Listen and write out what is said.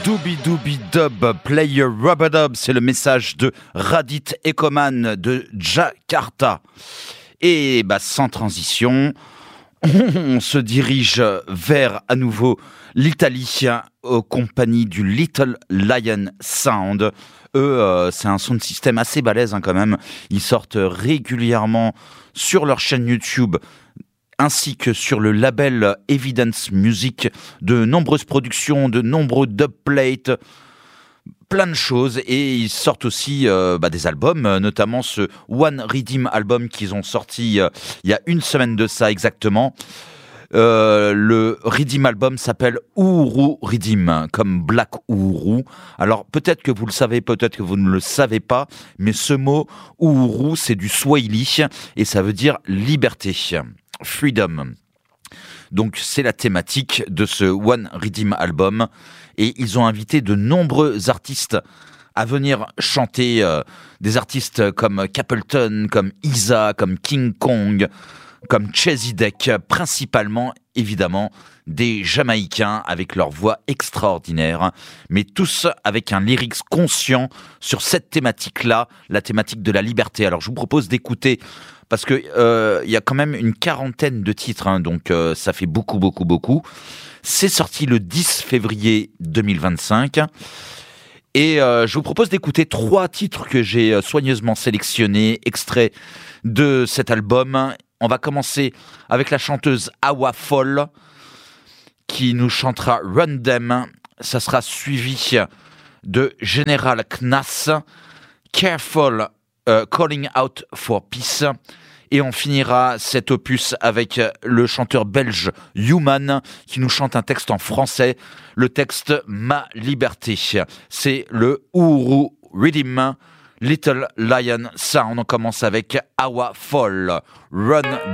Dooby Dooby Dub, Player Rubber Dub, c'est le message de Radit Ekoman de Jakarta. Et sans transition, on se dirige vers à nouveau l'Italie aux compagnies du Little Lion Sound. Eux, c'est un son de système assez balèze quand même. Ils sortent régulièrement sur leur chaîne YouTube ainsi que sur le label Evidence Music, de nombreuses productions, de nombreux dubplates, plein de choses, et ils sortent aussi des albums, notamment ce One Redeem album qu'ils ont sorti il y a une semaine de ça exactement. Le Redeem album s'appelle Uhuru Redeem, comme Black Uhuru. Alors peut-être que vous le savez, peut-être que vous ne le savez pas, mais ce mot Uhuru, c'est du Swahili et ça veut dire liberté. Freedom. Donc c'est la thématique de ce One Redeem album et ils ont invité de nombreux artistes à venir chanter, des artistes comme Capleton, comme Isa, comme King Kong, comme Chezidek, principalement évidemment des Jamaïcains avec leur voix extraordinaire, mais tous avec un lyrics conscient sur cette thématique-là, la thématique de la liberté. Alors je vous propose d'écouter, parce que y a quand même une quarantaine de titres, donc ça fait beaucoup. C'est sorti le 10 février 2025. Et je vous propose d'écouter 3 titres que j'ai soigneusement sélectionnés, extraits de cet album. On va commencer avec la chanteuse Awa Fall, qui nous chantera Run Them. Ça sera suivi de General Knas, Careful, Calling Out for Peace. Et on finira cet opus avec le chanteur belge Human, qui nous chante un texte en français, le texte Ma Liberté. C'est le Uhuru Redeem, Little Lion Sound. On commence avec Awa Fall, Run